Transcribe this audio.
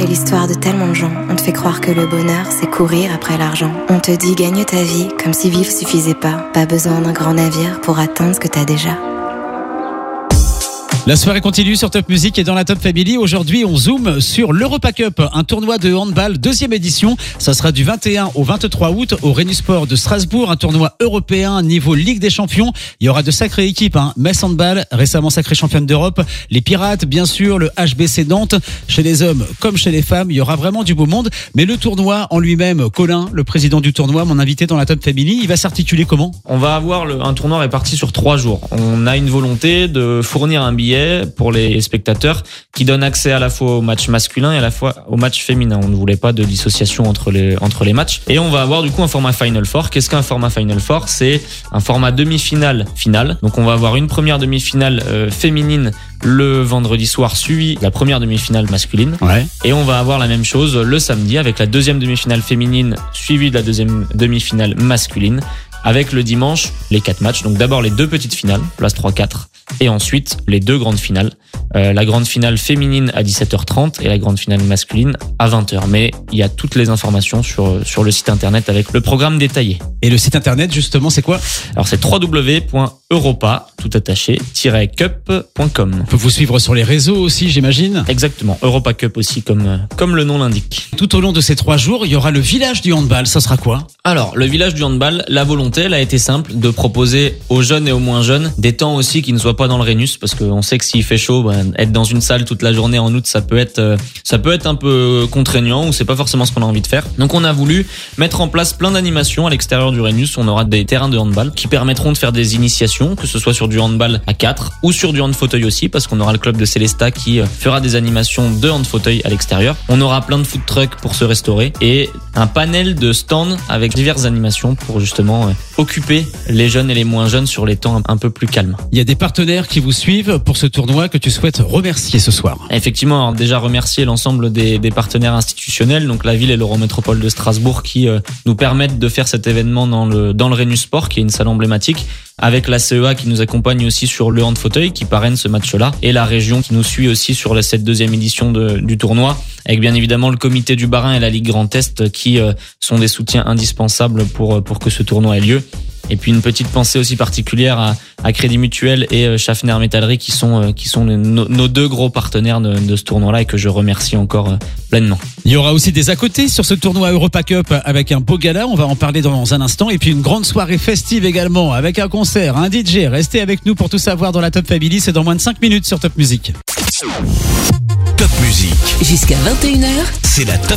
l'histoire de tellement de gens. On te fait croire que le bonheur, c'est courir après l'argent. On te dit gagne ta vie, comme si vivre suffisait pas. Pas besoin d'un grand navire pour atteindre ce que t'as déjà. La soirée continue sur Top Music et dans la Top Family. Aujourd'hui, on zoome sur l'Europa Cup, un tournoi de handball, deuxième édition. Ça sera du 21 au 23 août au Rhenus-Sport de Strasbourg, un tournoi européen niveau Ligue des Champions. Il y aura de sacrées équipes, Metz Handball, récemment sacrée championne d'Europe, les Pirates, bien sûr, le HBC Nantes. Chez les hommes comme chez les femmes, il y aura vraiment du beau monde. Mais le tournoi en lui-même, Colin, le président du tournoi, mon invité dans la Top Family, il va s'articuler comment ? On va avoir un tournoi réparti sur 3 jours. On a une volonté de fournir un billet pour les spectateurs qui donne accès à la fois au match masculin et à la fois au match féminin. On ne voulait pas de dissociation entre les matchs. Et on va avoir du coup un format Final Four. Qu'est-ce qu'un format Final Four ? C'est un format demi-finale finale. Donc on va avoir une première demi-finale féminine le vendredi soir, suivi de la première demi-finale masculine. Ouais. Et on va avoir la même chose le samedi avec la deuxième demi-finale féminine suivie de la deuxième demi-finale masculine. Avec le dimanche, les 4 matchs. Donc d'abord les 2 petites finales, place 3-4. Et ensuite, les 2 grandes finales. La grande finale féminine à 17h30 et la grande finale masculine à 20h. Mais il y a toutes les informations sur le site internet avec le programme détaillé. Et le site internet, justement, c'est quoi ? Alors c'est www.europa-cup.com. On peut vous suivre sur les réseaux aussi, j'imagine ? Exactement. Europa Cup aussi, comme le nom l'indique. Tout au long de ces 3 jours, il y aura le village du handball. Ça sera quoi ? Alors, le village du handball, la volonté, elle a été simple, de proposer aux jeunes et aux moins jeunes des temps aussi qui ne soient pas dans le Rhenus, parce qu'on sait que s'il fait chaud, être dans une salle toute la journée en août, ça peut être un peu contraignant ou c'est pas forcément ce qu'on a envie de faire. Donc on a voulu mettre en place plein d'animations à l'extérieur du Rhenus. On aura des terrains de handball qui permettront de faire des initiations, que ce soit sur du handball à 4 ou sur du hand-fauteuil aussi, parce qu'on aura le club de Célestat qui fera des animations de hand-fauteuil à l'extérieur. On aura plein de food trucks pour se restaurer et un panel de stands avec diverses animations pour justement occuper les jeunes et les moins jeunes sur les temps un peu plus calmes. Il y a des partenaires qui vous suivent pour ce tournoi que tu souhaites remercier ce soir. Effectivement, alors déjà remercier l'ensemble des partenaires institutionnels, donc la ville et l'Eurométropole de Strasbourg qui nous permettent de faire cet événement dans le Rhenus-Sport, qui est une salle emblématique, avec la CEA qui nous accompagne aussi sur le hand-fauteuil, qui parraine ce match-là, et la région qui nous suit aussi sur cette deuxième édition du tournoi, avec bien évidemment le comité du Bas-Rhin et la Ligue Grand Est qui sont des soutiens indispensables pour que ce tournoi ait lieu. Et puis une petite pensée aussi particulière à Crédit Mutuel et Schaffner Métallerie qui sont nos 2 gros partenaires de ce tournoi-là et que je remercie encore pleinement. Il y aura aussi des à côté sur ce tournoi Europa Cup avec un beau gala, on va en parler dans un instant, et puis une grande soirée festive également avec un concert, un DJ. Restez avec nous pour tout savoir dans la Top Family, c'est dans moins de 5 minutes sur Top Music. Top Music. Jusqu'à 21h. C'est la Top